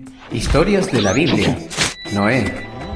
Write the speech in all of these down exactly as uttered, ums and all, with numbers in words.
Historias de la Biblia. Noé.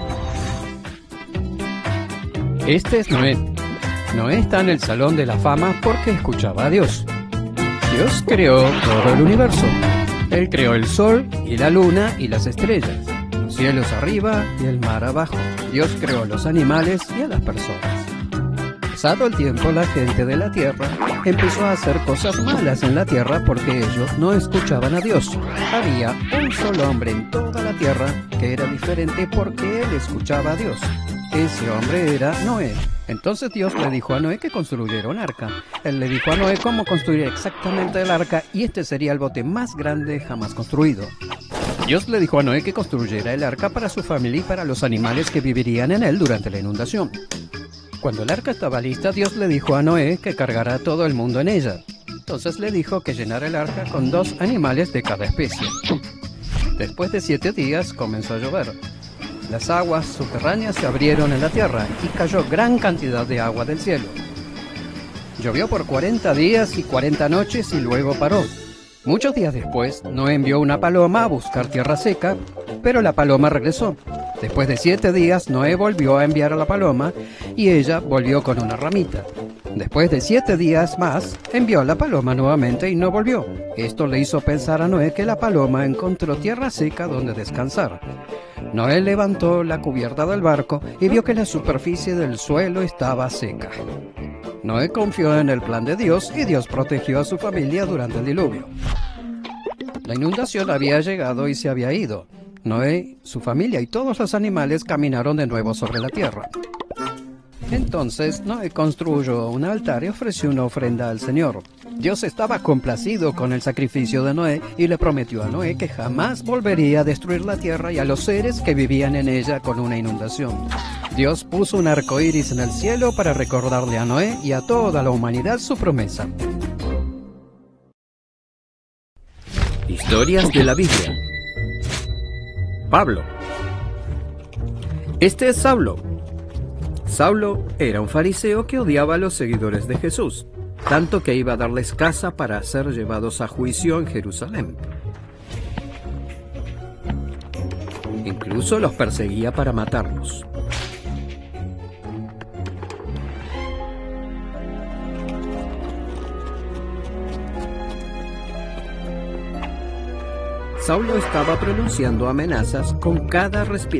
Este es Noé. Noé está en el Salón de la Fama porque escuchaba a Dios. Dios creó todo el universo. Él creó el sol y la luna y las estrellas, los cielos arriba y el mar abajo. Dios creó los animales y a las personas. Pasado el tiempo, la gente de la tierra empezó a hacer cosas malas en la tierra porque ellos no escuchaban a Dios. Había un solo hombre en toda la tierra que era diferente porque él escuchaba a Dios. Ese hombre era Noé. Entonces Dios le dijo a Noé que construyera un arca. Él le dijo a Noé cómo construir exactamente el arca y este sería el bote más grande jamás construido. Dios le dijo a Noé que construyera el arca para su familia y para los animales que vivirían en él durante la inundación. Cuando el arca estaba lista, Dios le dijo a Noé que cargara a todo el mundo en ella. Entonces le dijo que llenara el arca con dos animales de cada especie. Después de siete días comenzó a llover. Las aguas subterráneas se abrieron en la tierra y cayó gran cantidad de agua del cielo. Llovió por cuarenta días y cuarenta noches y luego paró. Muchos días después, Noé envió una paloma a buscar tierra seca, pero la paloma regresó. Después de siete días, Noé volvió a enviar a la paloma y ella volvió con una ramita. Después de siete días más, envió a la paloma nuevamente y no volvió. Esto le hizo pensar a Noé que la paloma encontró tierra seca donde descansar. Noé levantó la cubierta del barco y vio que la superficie del suelo estaba seca. Noé confió en el plan de Dios y Dios protegió a su familia durante el diluvio. La inundación había llegado y se había ido. Noé, su familia y todos los animales caminaron de nuevo sobre la tierra. Entonces Noé construyó un altar y ofreció una ofrenda al Señor. Dios estaba complacido con el sacrificio de Noé y le prometió a Noé que jamás volvería a destruir la tierra y a los seres que vivían en ella con una inundación. Dios puso un arco iris en el cielo para recordarle a Noé y a toda la humanidad su promesa. Historias de la Biblia. Pablo. Este es Saulo. Saulo era un fariseo que odiaba a los seguidores de Jesús, tanto que iba a darles caza para ser llevados a juicio en Jerusalén. Incluso los perseguía para matarlos. Saulo estaba pronunciando amenazas con cada respiración.